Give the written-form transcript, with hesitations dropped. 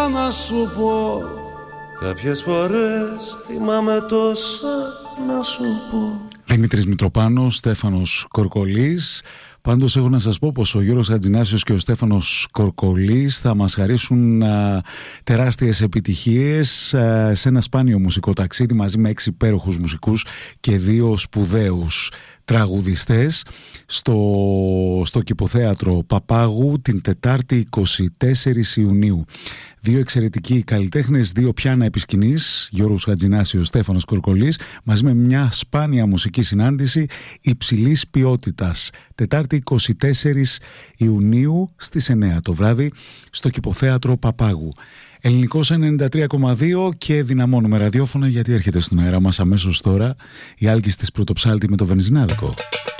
να σου πω. Κάποιες φορές θυμάμαι τόσα να σου πω. Δημήτρης Μητροπάνος, Στέφανος Κορκολής. Πάντως έχω να σας πω πως ο Γιώργος Χατζηνάσιος και ο Στέφανος Κορκολής θα μας χαρίσουν τεράστιες επιτυχίες σε ένα σπάνιο μουσικό ταξίδι μαζί με 6 υπέροχους μουσικούς και 2 σπουδαίους τραγουδιστές στο Κηποθέατρο Παπάγου την Τετάρτη 24 Ιουνίου. 2 εξαιρετικοί καλλιτέχνες, 2 πιάνα επί σκηνής, Γιώργος Χατζηνάσιος, Στέφανος Κορκολής, μαζί με μια σπάνια μουσική συνάντηση υψηλής ποιότητας. Τετάρτη 24 Ιουνίου στις 9 το βράδυ στο Κηποθέατρο Παπάγου. Ελληνικός 93,2 και δυναμώνουμε ραδιόφωνα, γιατί έρχεται στον αέρα μας αμέσως τώρα η Άλκης της Πρωτοψάλτη με το Βενζινάδικο.